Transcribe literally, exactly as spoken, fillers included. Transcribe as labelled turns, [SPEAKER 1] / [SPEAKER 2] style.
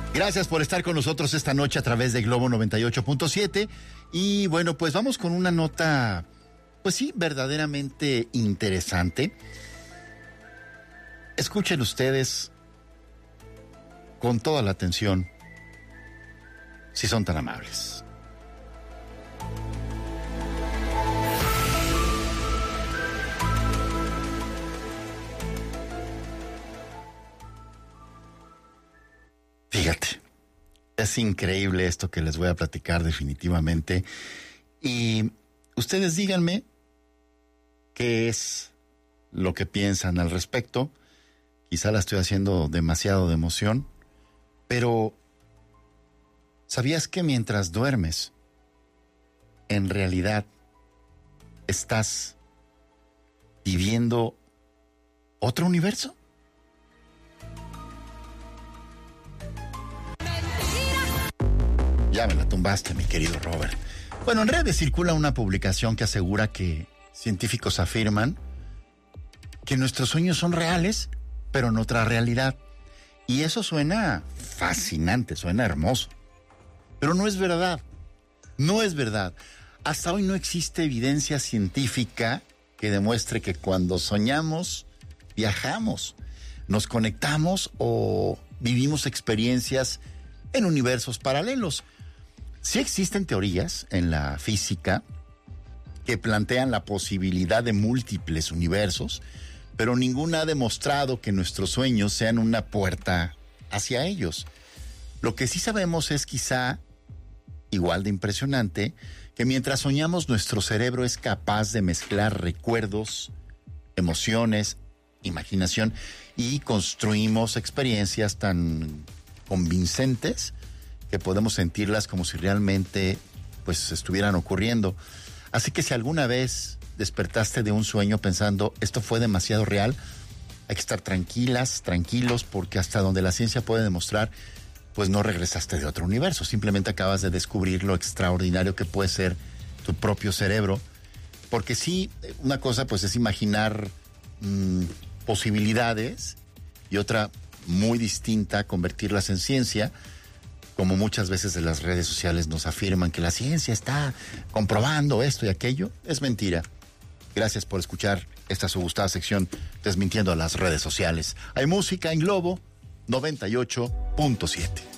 [SPEAKER 1] Gracias por estar con nosotros esta noche a través de Globo noventa y ocho punto siete. Y bueno, pues vamos con una nota, pues sí, verdaderamente interesante. Escuchen ustedes con toda la atención, si son tan amables. Fíjate, es increíble esto que les voy a platicar definitivamente. Y ustedes díganme qué es lo que piensan al respecto. Quizá la estoy haciendo demasiado de emoción, pero ¿sabías que mientras duermes, en realidad estás viviendo otro universo? Ya me la tumbaste, mi querido Robert. Bueno, en redes circula una publicación que asegura que científicos afirman que nuestros sueños son reales, pero en otra realidad. Y eso suena fascinante, suena hermoso. Pero no es verdad. No es verdad. Hasta hoy no existe evidencia científica que demuestre que cuando soñamos, viajamos, nos conectamos o vivimos experiencias en universos paralelos. Sí existen teorías en la física que plantean la posibilidad de múltiples universos, pero ninguna ha demostrado que nuestros sueños sean una puerta hacia ellos. Lo que sí sabemos es quizá igual de impresionante que mientras soñamos nuestro cerebro es capaz de mezclar recuerdos, emociones, imaginación y construimos experiencias tan convincentes que podemos sentirlas como si realmente pues estuvieran ocurriendo. Así que si alguna vez despertaste de un sueño pensando esto fue demasiado real, hay que estar tranquilas, tranquilos, porque hasta donde la ciencia puede demostrar, pues no regresaste de otro universo, simplemente acabas de descubrir lo extraordinario que puede ser tu propio cerebro. Porque sí, una cosa pues es imaginar mmm, posibilidades y otra muy distinta, convertirlas en ciencia, como muchas veces en las redes sociales nos afirman que la ciencia está comprobando esto y aquello. Es mentira. Gracias por escuchar esta su gustada sección Desmintiendo a las redes sociales. Hay música en Globo noventa y ocho punto siete.